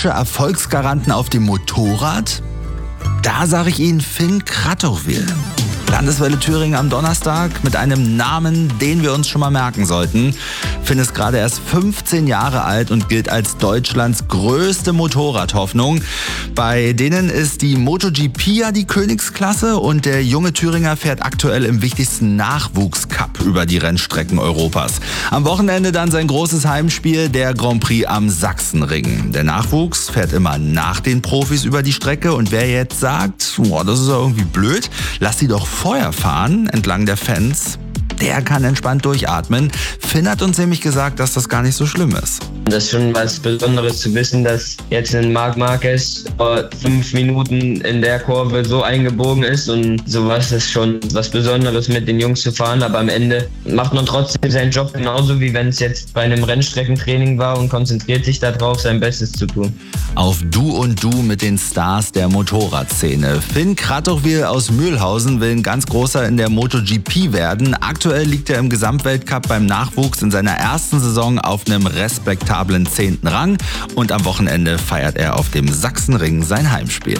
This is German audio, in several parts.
deutsche Erfolgsgaranten auf dem Motorrad? Da sage ich Ihnen Finn Kratochwil. Landeswelle Thüringen am Donnerstag mit einem Namen, den wir uns schon mal merken sollten. Finn ist gerade erst 15 Jahre alt und gilt als Deutschlands größte Motorradhoffnung. Bei denen ist die MotoGP ja die Königsklasse und der junge Thüringer fährt aktuell im wichtigsten Nachwuchscup über die Rennstrecken Europas. Am Wochenende dann sein großes Heimspiel, der Grand Prix am Sachsenring. Der Nachwuchs fährt immer nach den Profis über die Strecke und wer jetzt sagt, das ist ja irgendwie blöd, lass sie doch vorher fahren, entlang der Fans, der kann entspannt durchatmen. Finn hat uns nämlich gesagt, dass das gar nicht so schlimm ist. Das ist schon was Besonderes zu wissen, dass jetzt ein Marc Marquez vor 5 Minuten in der Kurve so eingebogen ist und sowas ist schon was Besonderes mit den Jungs zu fahren, aber am Ende macht man trotzdem seinen Job genauso, wie wenn es jetzt bei einem Rennstreckentraining war und konzentriert sich darauf, sein Bestes zu tun. Auf Du und Du mit den Stars der Motorradszene. Finn Kratochwil aus Mühlhausen will ein ganz großer in der MotoGP werden. Aktuell liegt er im Gesamtweltcup beim Nachwuchs in seiner ersten Saison auf einem respektablen 10. Rang und am Wochenende feiert er auf dem Sachsenring sein Heimspiel.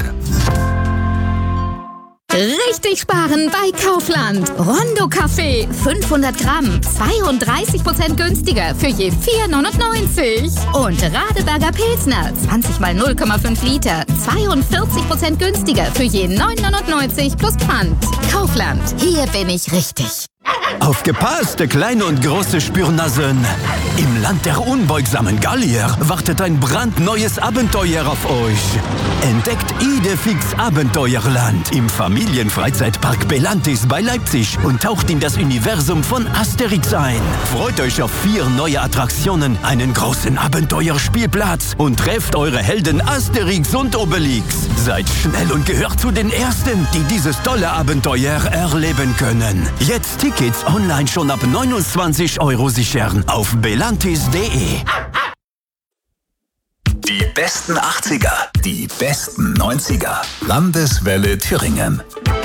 Richtig sparen bei Kaufland. Rondo Kaffee 500 Gramm, 32% günstiger für je 4,99. Und Radeberger Pilsner 20 mal 0,5 Liter, 42% günstiger für je 9,99 plus Pfand. Kaufland, hier bin ich richtig. Aufgepasst, kleine und große Spürnasen! Im Land der unbeugsamen Gallier wartet ein brandneues Abenteuer auf euch. Entdeckt Idefix Abenteuerland im Familienfreizeitpark Belantis bei Leipzig und taucht in das Universum von Asterix ein. Freut euch auf 4 neue Attraktionen, einen großen Abenteuerspielplatz und trefft eure Helden Asterix und Obelix. Seid schnell und gehört zu den Ersten, die dieses tolle Abenteuer erleben können. Jetzt Tickets online schon ab 29 € sichern auf belantis.de. Die besten 80er, die besten 90er. Landeswelle Thüringen.